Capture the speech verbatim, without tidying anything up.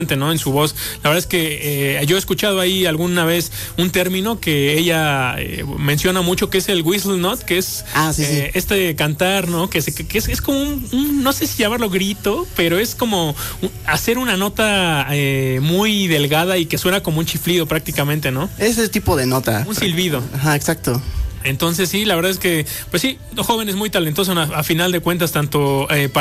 ¿no? En su voz. La verdad es que eh, yo he escuchado ahí alguna vez un término que ella eh, menciona mucho, que es el whistle note, que es ah, sí, eh, sí. este cantar, ¿no? Que, se, que es, es como un, un, no sé si llamarlo grito, pero es como un, hacer una nota eh, muy delgada y que suena como un chiflido prácticamente, ¿no? Ese tipo de nota. Un silbido. Ajá, exacto. Entonces sí, la verdad es que, pues sí, los jóvenes muy talentosos a, a final de cuentas, tanto eh, para